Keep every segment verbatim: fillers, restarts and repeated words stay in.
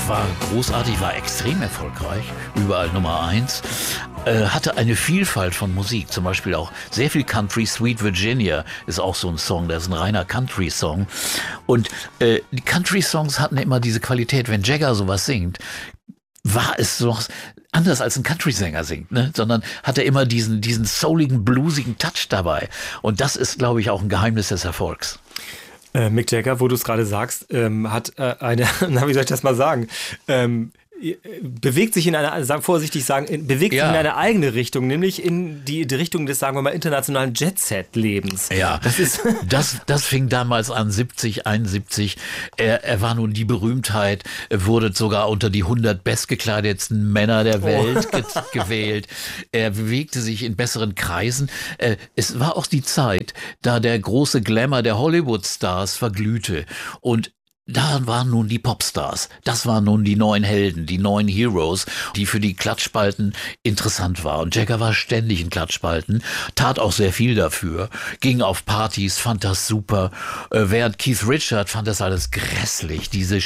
war großartig, war extrem erfolgreich, überall Nummer eins, äh, hatte eine Vielfalt von Musik, zum Beispiel auch sehr viel Country. Sweet Virginia ist auch so ein Song, das ist ein reiner Country-Song. Und äh, die Country-Songs hatten immer diese Qualität, wenn Jagger sowas singt, war es so anders als ein Country-Sänger singt, ne? Sondern hat er immer diesen, diesen souligen, bluesigen Touch dabei. Und das ist, glaube ich, auch ein Geheimnis des Erfolgs. Äh, Mick Jagger, wo du es gerade sagst, ähm, hat äh, eine, na, wie soll ich das mal sagen, ähm, bewegt sich in eine, sag, vorsichtig sagen, in, bewegt ja. sich in eine eigene Richtung, nämlich in die, die Richtung des, sagen wir mal, internationalen Jet-Set-Lebens. Ja, das ist das, das fing damals an, siebzig, einundsiebzig. Er, er war nun die Berühmtheit, wurde sogar unter die hundert bestgekleidetsten Männer der Welt oh. ge- gewählt. Er bewegte sich in besseren Kreisen. Es war auch die Zeit, da der große Glamour der Hollywood-Stars verglühte und da waren nun die Popstars, das waren nun die neuen Helden, die neuen Heroes, die für die Klatschspalten interessant waren. Und Jagger war ständig in Klatschspalten, tat auch sehr viel dafür, ging auf Partys, fand das super, äh, während Keith Richards fand das alles grässlich, diese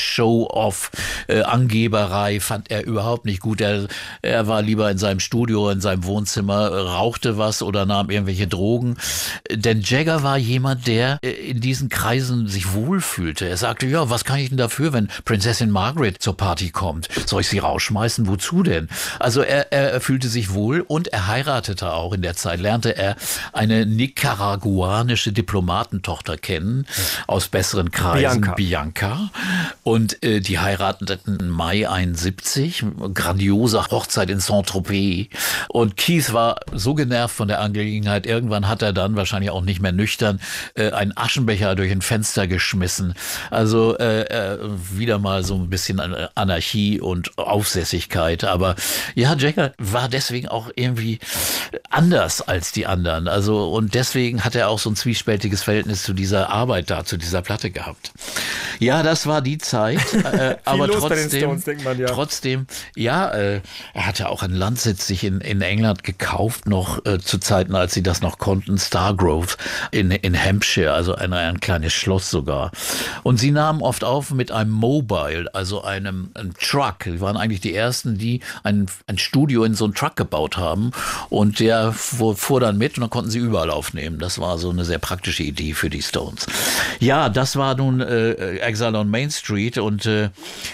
Show-off-Angeberei fand er überhaupt nicht gut. Er, er war lieber in seinem Studio, in seinem Wohnzimmer, rauchte was oder nahm irgendwelche Drogen. Denn Jagger war jemand, der in diesen Kreisen sich wohlfühlte. Er sagte, ja, was kann ich denn dafür, wenn Prinzessin Margaret zur Party kommt? Soll ich sie rausschmeißen? Wozu denn? Also er, er fühlte sich wohl und er heiratete auch in der Zeit, lernte er eine nicaraguanische Diplomatentochter kennen, aus besseren Kreisen, Bianca. Bianca. Und äh, die heirateten im Mai einundsiebzig, grandiose Hochzeit in Saint-Tropez. Und Keith war so genervt von der Angelegenheit, irgendwann hat er dann, wahrscheinlich auch nicht mehr nüchtern, äh, einen Aschenbecher durch ein Fenster geschmissen. Also äh, äh, wieder mal so ein bisschen Anarchie und Aufsässigkeit. Aber ja, Jagger war deswegen auch irgendwie anders als die anderen. Also und deswegen hat er auch so ein zwiespältiges Verhältnis zu dieser Arbeit da, zu dieser Platte gehabt. Ja, das war die Zeit. Äh, aber trotzdem, Stones, denkt man, ja. trotzdem, ja, äh, er hatte auch einen Landsitz sich in, in England gekauft, noch äh, zu Zeiten, als sie das noch konnten, Stargrove in, in Hampshire, also ein, ein kleines Schloss sogar. Und sie nahmen oft auf mit einem Mobile, also einem, einem Truck. Sie waren eigentlich die ersten, die ein, ein Studio in so einen Truck gebaut haben und der fuhr, fuhr dann mit und dann konnten sie überall aufnehmen. Das war so eine sehr praktische Idee für die Stones. Ja, das war nun äh, Exile on Main Street und äh,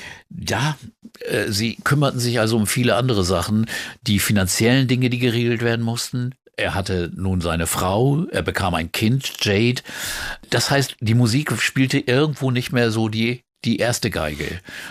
ja, äh, sie kümmerten sich also um viele andere Sachen, die finanziellen Dinge, die geregelt werden mussten. Er hatte nun seine Frau, er bekam ein Kind, Jade. Das heißt, die Musik spielte irgendwo nicht mehr so die, die erste Geige.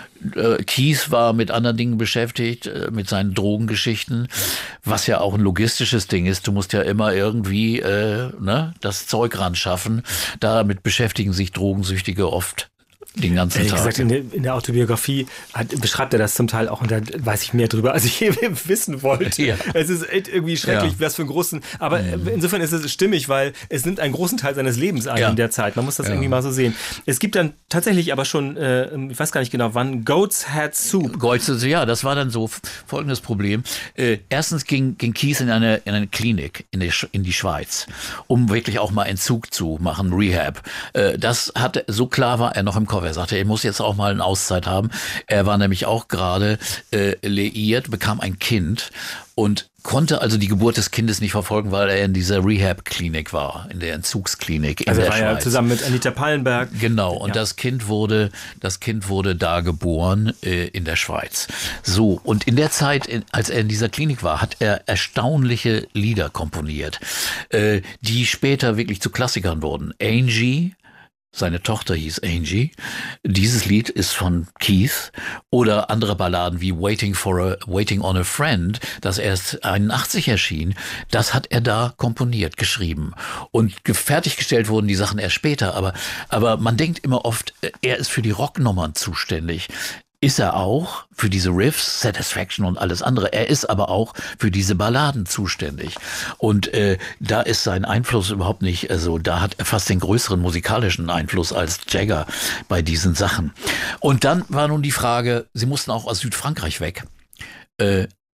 Äh, Keith war mit anderen Dingen beschäftigt, äh, mit seinen Drogengeschichten, was ja auch ein logistisches Ding ist. Du musst ja immer irgendwie äh, ne, das Zeug ran schaffen. Damit beschäftigen sich Drogensüchtige oft den ganzen Tag. Wie gesagt, in der, in der Autobiografie hat, beschreibt er das zum Teil auch und da weiß ich mehr drüber, als ich je wissen wollte. Ja. Es ist irgendwie schrecklich, ja. was für einen großen, aber mhm. insofern ist es stimmig, weil es nimmt einen großen Teil seines Lebens ein ja. in der Zeit. Man muss das ja. irgendwie mal so sehen. Es gibt dann tatsächlich aber schon, äh, ich weiß gar nicht genau wann, Goat's Head Soup. Goat's, ja, das war dann so folgendes Problem. Äh, erstens ging, ging Keith in eine, in eine Klinik in die, in die Schweiz, um wirklich auch mal Entzug zu machen, Rehab. Äh, das hatte, so klar war er noch im Kopf. Er sagte, er muss jetzt auch mal eine Auszeit haben. Er war nämlich auch gerade äh, liiert, bekam ein Kind und konnte also die Geburt des Kindes nicht verfolgen, weil er in dieser Rehab-Klinik war, in der Entzugsklinik in also der war Schweiz. Ja zusammen mit Anita Pallenberg. Genau, und ja. das Kind wurde, das Kind wurde da geboren äh, in der Schweiz. So, und in der Zeit, in, als er in dieser Klinik war, hat er erstaunliche Lieder komponiert, äh, die später wirklich zu Klassikern wurden. Angie, seine Tochter hieß Angie. Dieses Lied ist von Keith oder andere Balladen wie Waiting for a, Waiting on a Friend, das erst einundachtzig erschien. Das hat er da komponiert, geschrieben. Und fertiggestellt wurden die Sachen erst später. Aber, aber man denkt immer oft, er ist für die Rocknummern zuständig. Ist er auch für diese Riffs, Satisfaction und alles andere. Er ist aber auch für diese Balladen zuständig. Und äh, da ist sein Einfluss überhaupt nicht, also da hat er fast den größeren musikalischen Einfluss als Jagger bei diesen Sachen. Und dann war nun die Frage, sie mussten auch aus Südfrankreich weg. Äh,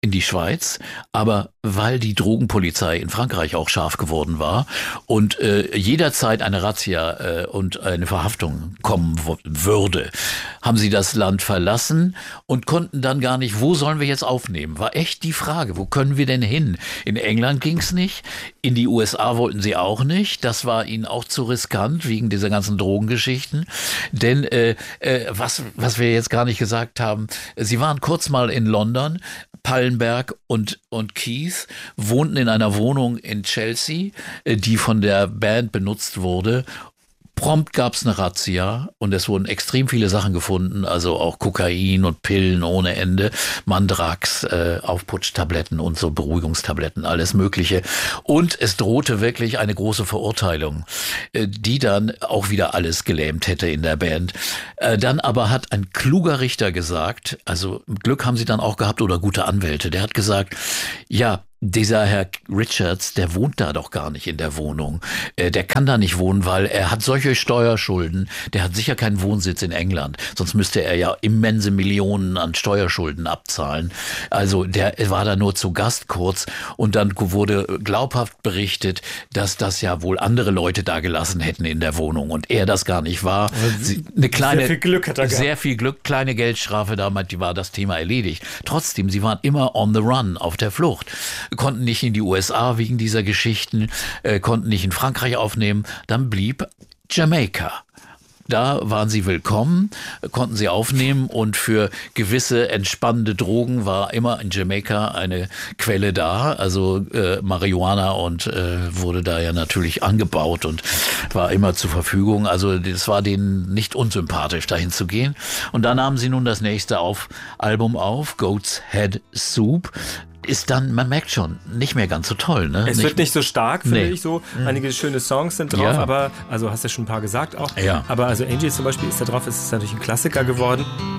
in die Schweiz, aber weil die Drogenpolizei in Frankreich auch scharf geworden war und äh, jederzeit eine Razzia äh, und eine Verhaftung kommen w- würde, haben sie das Land verlassen und konnten dann gar nicht, wo sollen wir jetzt aufnehmen? War echt die Frage, wo können wir denn hin? In England ging's nicht, in die U S A wollten sie auch nicht, das war ihnen auch zu riskant wegen dieser ganzen Drogengeschichten, denn äh, äh, was, was wir jetzt gar nicht gesagt haben, sie waren kurz mal in London, Pallenberg und, und Keith wohnten in einer Wohnung in Chelsea, die von der Band benutzt wurde. Prompt gab's eine Razzia und es wurden extrem viele Sachen gefunden, also auch Kokain und Pillen ohne Ende, Mandrax, äh, Aufputschtabletten und so Beruhigungstabletten, alles Mögliche. Und es drohte wirklich eine große Verurteilung, äh, die dann auch wieder alles gelähmt hätte in der Band. Äh, dann aber hat ein kluger Richter gesagt, also Glück haben sie dann auch gehabt oder gute Anwälte, der hat gesagt, ja, dieser Herr Richards, der wohnt da doch gar nicht in der Wohnung. Äh, der kann da nicht wohnen, weil er hat solche Steuerschulden. Der hat sicher keinen Wohnsitz in England. Sonst müsste er ja immense Millionen an Steuerschulden abzahlen. Also der war da nur zu Gast kurz und dann wurde glaubhaft berichtet, dass das ja wohl andere Leute da gelassen hätten in der Wohnung und er das gar nicht war. Sie, eine kleine, sehr viel Glück hat er gehabt. Sehr viel Glück, kleine Geldstrafe damals, die war das Thema erledigt. Trotzdem, sie waren immer on the run, auf der Flucht. Konnten nicht in die U S A wegen dieser Geschichten, äh, konnten nicht in Frankreich aufnehmen, dann blieb Jamaika. Da waren sie willkommen, konnten sie aufnehmen und für gewisse entspannende Drogen war immer in Jamaika eine Quelle da, also äh, Marihuana und äh, wurde da ja natürlich angebaut und war immer zur Verfügung. Also das war denen nicht unsympathisch, dahin zu gehen. Und da nahmen sie nun das nächste auf, Album auf, Goat's Head Soup. Ist dann, man merkt schon, nicht mehr ganz so toll. Ne? Es nicht, wird nicht so stark, finde nee. ich so. Einige schöne Songs sind drauf, Ja. aber, also hast du ja schon ein paar gesagt auch. Ja. Aber also Angie zum Beispiel ist da drauf, es ist natürlich ein Klassiker geworden.